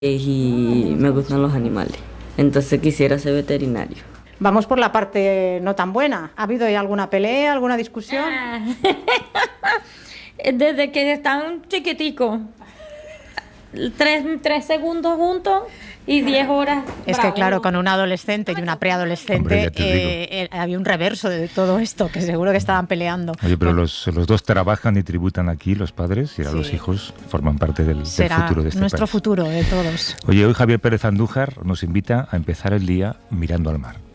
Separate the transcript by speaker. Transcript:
Speaker 1: y me gustan los animales. Entonces quisiera ser veterinario.
Speaker 2: Vamos por la parte no tan buena. ¿Ha habido alguna pelea, alguna discusión?
Speaker 3: Desde que están chiquiticos. 3 segundos juntos y 10 horas.
Speaker 2: Es que claro, con un adolescente y una preadolescente había un reverso de todo esto, que seguro que estaban peleando.
Speaker 4: Oye, pero los dos trabajan y tributan aquí, los padres, y ahora los hijos forman parte del futuro de este
Speaker 2: nuestro
Speaker 4: país.
Speaker 2: Futuro de todos.
Speaker 4: Oye, hoy Javier Pérez Andújar nos invita a empezar el día mirando al mar.